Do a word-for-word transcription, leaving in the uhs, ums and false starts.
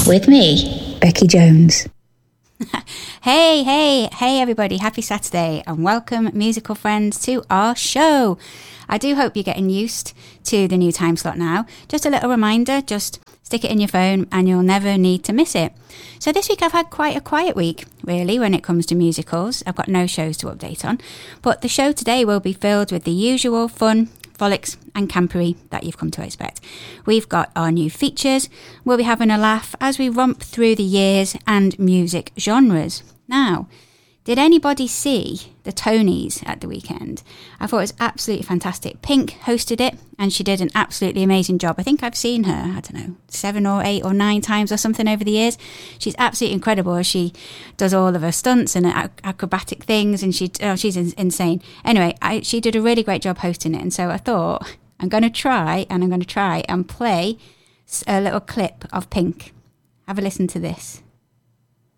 With me, Becky Jones. Hey, hey, hey everybody, happy Saturday and welcome musical friends to our show. I do hope you're getting used to the new time slot now. Just a little reminder, just stick it in your phone and you'll never need to miss it. So this week I've had quite a quiet week, really, when it comes to musicals. I've got no shows to update on, but the show today will be filled with the usual fun, frolics and campery that you've come to expect. We've got our new features. We'll be having a laugh as we romp through the years and music genres. Now, did anybody see the Tonys at the weekend? I thought it was absolutely fantastic. Pink hosted it and she did an absolutely amazing job. I think I've seen her, I don't know, seven or eight or nine times or something over the years. She's absolutely incredible. She does all of her stunts and ac- acrobatic things and she oh, she's in- insane. Anyway, I, she did a really great job hosting it. And so I thought I'm going to try and I'm going to try and play a little clip of Pink. Have a listen to this.